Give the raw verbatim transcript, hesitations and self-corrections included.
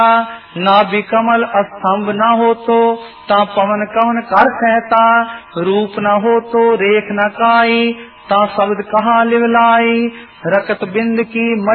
नाभि कमल स्तंभ न हो तो ता पवन कवन कर कहता, रूप न हो तो रेख न काई ता शब्द कहाँ लिवलाई, रकत बिंद की